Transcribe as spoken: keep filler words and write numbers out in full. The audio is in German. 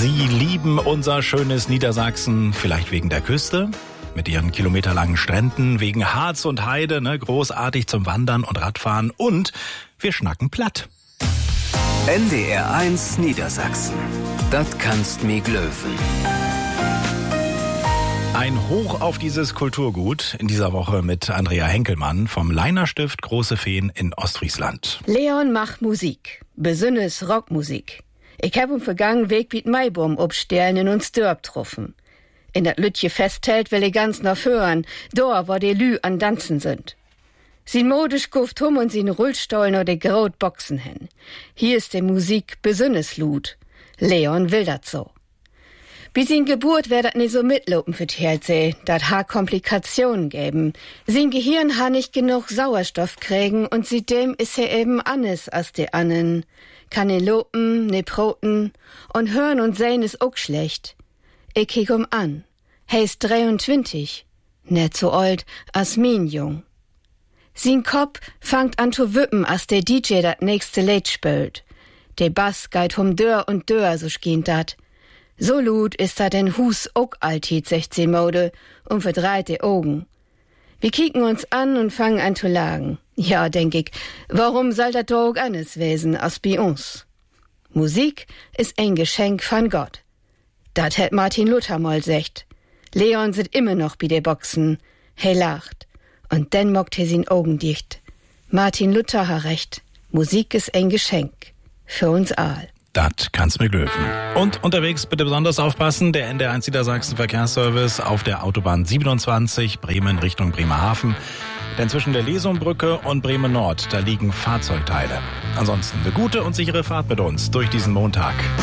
Sie lieben unser schönes Niedersachsen, vielleicht wegen der Küste, mit ihren kilometerlangen Stränden, wegen Harz und Heide, ne, großartig zum Wandern und Radfahren, und wir schnacken platt. N D R eins Niedersachsen. Das kannst mi glöwen. Ein Hoch auf dieses Kulturgut in dieser Woche mit Andrea Henkelmann vom Leinerstift Große Feen in Ostfriesland. Leon macht Musik, besonders Rockmusik. Ich hab im vergangenen Weg mit Maibaum obstellen in uns Dörp getroffen. In dat Lütje festhält will ich ganz noch hören, da wo die Lü an Danzen sind. Sie modisch guft hum und sie Rullstollen oder graut Boxen hin. Hier ist die Musik besonders Lut. Leon will dat so. Bis sin Geburt wär dat nicht so mitlopen für Tierze, dat ha Komplikationen geben. Sin Gehirn ha nicht genug Sauerstoff kriegen und seitdem is er eben anders als die annen. Kann ne lopen, ne proten und hören und sehen is auch schlecht. Ich kick um an. He ist dreiundzwanzig, net so alt als min Jung. Sin Kopf fangt an zu wippen, als der D J dat nächste Lied spielt. Der Bass geht um Dörr und Dörr, so schient dat. So lut ist da den Hus ook altid sechzehn Mode und verdreite Augen. Wir kicken uns an und fangen an zu lagen. Ja, denk ich, warum soll dat doch auch anders wesen als bei uns? Musik ist ein Geschenk von Gott. Dat hätt Martin Luther mal secht. Leon sit immer noch bei der Boxen. He lacht. Und dann mockt he sin Augen dicht. Martin Luther ha recht. Musik ist ein Geschenk. Für uns all. Das kann's mir glöwen. Und unterwegs bitte besonders aufpassen, der N D R eins Niedersachsen Verkehrsservice auf der Autobahn siebenundzwanzig Bremen Richtung Bremerhaven. Denn zwischen der Lesumbrücke und Bremen Nord, da liegen Fahrzeugteile. Ansonsten eine gute und sichere Fahrt mit uns durch diesen Montag.